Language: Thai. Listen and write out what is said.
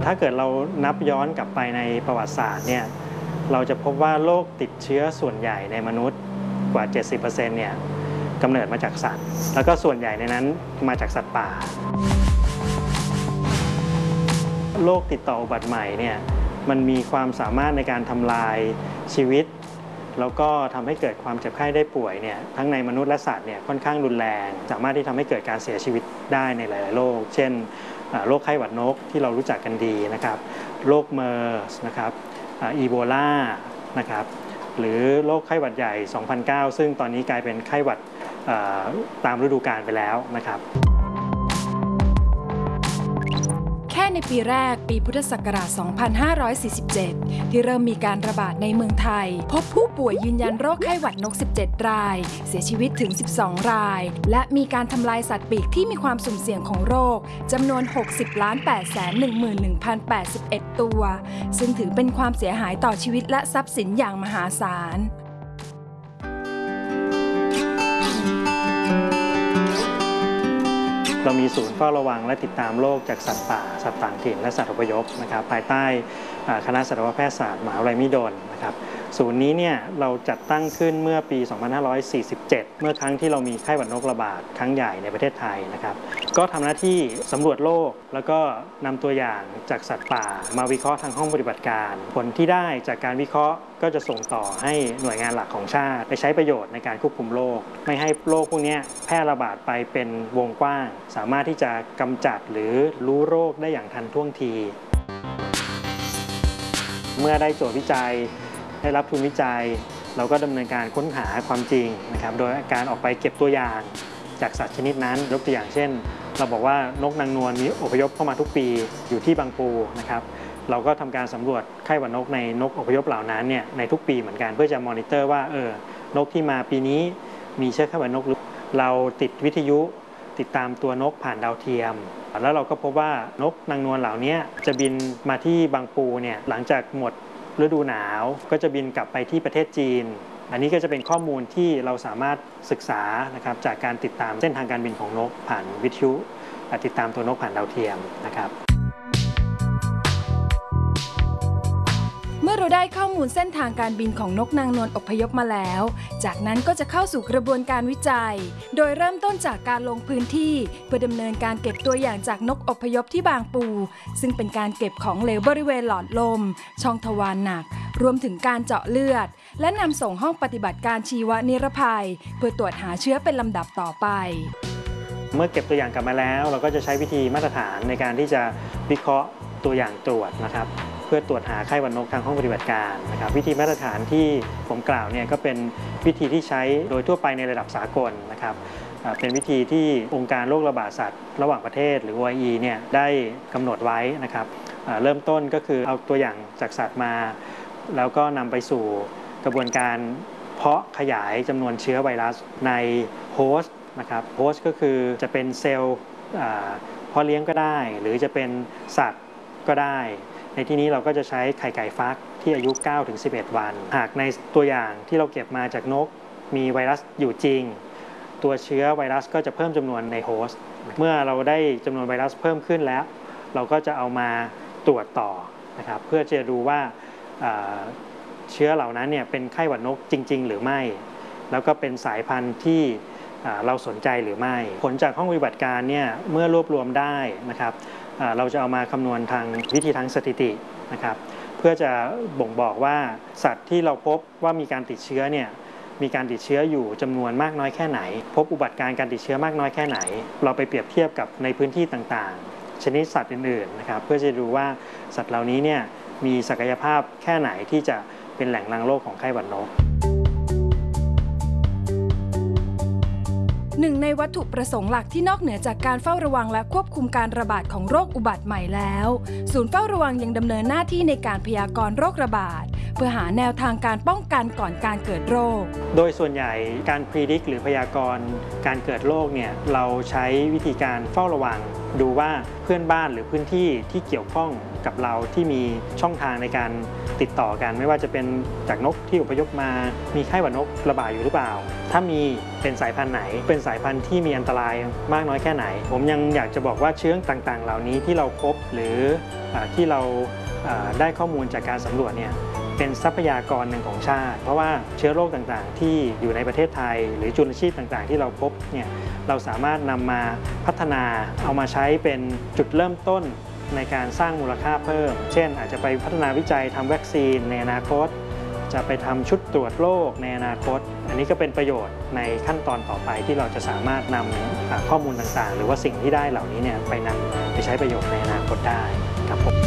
ถ้าเกิดเรานับย้อนกลับไปในประวัติศาสตร์เนี่ยเราจะพบว่าโรคติดเชื้อส่วนใหญ่ในมนุษย์กว่า 70% เนี่ยกำเนิดมาจากสัตว์แล้วก็ส่วนใหญ่ในนั้นมาจากสัตว์ป่าโรคติดต่ออุบัติใหม่เนี่ยมันมีความสามารถในการทำลายชีวิตแล้วก็ทำให้เกิดความเจ็บไข้ได้ป่วยเนี่ยทั้งในมนุษย์และสัตว์เนี่ยค่อนข้างรุนแรงสามารถที่ทำให้เกิดการเสียชีวิตได้ในหลายๆโรคเช่นโรคไข้หวัดนกที่เรารู้จักกันดีนะครับโรคเมอร์สนะครับอีโบลานะครับหรือโรคไข้หวัดใหญ่ 2009 ซึ่งตอนนี้กลายเป็นไข้หวัดตามฤดูกาลไปแล้วนะครับแค่ในปีแรกปีพุทธศักราช 2547 ที่เริ่มมีการระบาดในเมืองไทยพบผู้ป่วยยืนยันโรคไข้หวัดนก 17 รายเสียชีวิตถึง 12 รายและมีการทำลายสัตว์ปีกที่มีความสุ่มเสี่ยงของโรคจำนวน 60,811,081 ตัวซึ่งถือเป็นความเสียหายต่อชีวิตและทรัพย์สินอย่างมหาศาลเรามีศูนย์เฝ้าระวังและติดตามโรคจากสัตว์ป่าสัตว์ต่างถิ่นและสัตว์อพยพนะครับภายใต้คณะสัตวแพทยศาสตร์มหาวิทยาลัยมหิดลนะครับศูนย์นี้เนี่ยเราจัดตั้งขึ้นเมื่อปี 2547 เมื่อครั้งที่เรามีไข้หวัดนกระบาดครั้งใหญ่ในประเทศไทยนะครับก็ทำหน้าที่สำรวจโรคแล้วก็นำตัวอย่างจากสัตว์ป่ามาวิเคราะห์ทางห้องปฏิบัติการผลที่ได้จากการวิเคราะห์ก็จะส่งต่อให้หน่วยงานหลักของชาติไปใช้ประโยชน์ในการควบคุมโรคไม่ให้โรคพวกนี้แพร่ระบาดไปเป็นวงกว้างสามารถที่จะกำจัดหรือรู้โรคได้อย่างทันท่วงทีเมื่อได้โจทย์วิจัยได้รับทุนวิจัยเราก็ดำเนินการค้นหาความจริงนะครับโดยการออกไปเก็บตัวอย่างจากสัตว์ชนิดนั้นยกตัวอย่างเช่นเราบอกว่านกนางนวลมีอพยพเข้ามาทุกปีอยู่ที่บางปูนะครับเราก็ทำการสำรวจไข้หวัดนกในนกอพยพเหล่านั้นเนี่ยในทุกปีเหมือนกันเพื่อจะมอนิเตอร์ว่านกที่มาปีนี้มีเชื้อไข้หวัดนกหรือเราติดวิทยุติดตามตัวนกผ่านดาวเทียมแล้วเราก็พบว่านกนางนวลเหล่านี้จะบินมาที่บางปูเนี่ยหลังจากหมดฤดูหนาวก็จะบินกลับไปที่ประเทศจีนอันนี้ก็จะเป็นข้อมูลที่เราสามารถศึกษานะครับจากการติดตามเส้นทางการบินของนกผ่านวิทยุติดตามตัวนกผ่านดาวเทียมนะครับเมื่อเราได้ข้อมูลเส้นทางการบินของนกนางนวลอพยพมาแล้วจากนั้นก็จะเข้าสู่กระบวนการวิจัยโดยเริ่มต้นจากการลงพื้นที่เพื่อดำเนินการเก็บตัวอย่างจากนกอพยพที่บางปูซึ่งเป็นการเก็บของเหลวบริเวณหลอดลมช่องทวารหนักรวมถึงการเจาะเลือดและนำส่งห้องปฏิบัติการชีวนิรภัยเพื่อตรวจหาเชื้อเป็นลำดับต่อไปเมื่อเก็บตัวอย่างกลับมาแล้วเราก็จะใช้วิธีมาตรฐานในการที่จะวิเคราะห์ตัวอย่างตรวจนะครับเพื่อตรวจหาไข้หวัดนกทางห้องปฏิบัติการนะครับวิธีมาตรฐานที่ผมกล่าวเนี่ยก็เป็นวิธีที่ใช้โดยทั่วไปในระดับสากลนะครับเป็นวิธีที่องค์การโรคระบาดสัตว์ระหว่างประเทศหรือ OIE เนี่ยได้กำหนดไว้นะครับเริ่มต้นก็คือเอาตัวอย่างจากสัตว์มาแล้วก็นำไปสู่กระบวนการเพาะขยายจำนวนเชื้อไวรัสในโฮสต์นะครับโฮสต์ก็คือจะเป็นเซลล์เพาะเลี้ยงก็ได้หรือจะเป็นสัตว์ก็ได้ในที่นี้เราก็จะใช้ไข่ไก่ฟักที่อายุ 9-11 วันหากในตัวอย่างที่เราเก็บมาจากนกมีไวรัสอยู่จริงตัวเชื้อไวรัสก็จะเพิ่มจำนวนในโฮสต์เมื่อเราได้จำนวนไวรัสเพิ่มขึ้นแล้วเราก็จะเอามาตรวจต่อนะครับเพื่อจะดูว่าเชื้อเหล่านั้นเนี่ยเป็นไข้หวัดนกจริงๆหรือไม่แล้วก็เป็นสายพันธุ์ที่เราสนใจหรือไม่ผลจากห้องปฏิบัติการเนี่ยเมื่อรวบรวมได้นะครับเราจะเอามาคำนวณทางวิธีทางสถิตินะครับเพื่อจะบ่งบอกว่าสัตว์ที่เราพบว่ามีการติดเชื้อเนี่ยมีการติดเชื้ออยู่จำนวนมากน้อยแค่ไหนพบอุบัติการการติดเชื้อมากน้อยแค่ไหนเราไปเปรียบเทียบกับในพื้นที่ต่างๆชนิดสัตว์อื่นๆนะครับเพื่อจะดูว่าสัตว์เหล่านี้เนี่ยมีศักยภาพแค่ไหนที่จะเป็นแหล่งรังโรคของไข้หวัดนกหนึ่งในวัตถุประสงค์หลักที่นอกเหนือจากการเฝ้าระวังและควบคุมการระบาดของโรคอุบัติใหม่แล้วศูนย์เฝ้าระวังยังดำเนินหน้าที่ในการพยากรณ์โรคระบาดพื่อหาแนวทางการป้องกันก่อนการเกิดโรคโดยส่วนใหญ่การพิจิตรหรือพยากรณ์การเกิดโรคเนี่ยเราใช้วิธีการเฝ้าระวังดูว่าเพื่อนบ้านหรือพื้นที่ที่เกี่ยวข้องกับเราที่มีช่องทางในการติดต่อกันไม่ว่าจะเป็นจากนกที่อพยพมามีไข้หวัดนกระบาดอยู่หรือเปล่าถ้ามีเป็นสายพันธุ์ไหนเป็นสายพันธุ์ที่มีอันตรายมากน้อยแค่ไหนผมยังอยากจะบอกว่าเชื้อต่างๆเหล่านี้ที่เราพบหรือที่เราได้ข้อมูลจากการสำรวจเนี่ยเป็นทรัพยากรหนึ่งของชาติเพราะว่าเชื้อโรคต่างๆที่อยู่ในประเทศไทยหรือจุลชีพต่างๆที่เราพบเนี่ยเราสามารถนำมาพัฒนาเอามาใช้เป็นจุดเริ่มต้นในการสร้างมูลค่าเพิ่มเช่นอาจจะไปพัฒนาวิจัยทำวัคซีนในอนาคตจะไปทำชุดตรวจโรคในอนาคตอันนี้ก็เป็นประโยชน์ในขั้นตอนต่อไปที่เราจะสามารถนำข้อมูลต่างๆหรือว่าสิ่งที่ได้เหล่านี้เนี่ยไปนำไปใช้ประโยชน์ในอนาคตได้ครับผม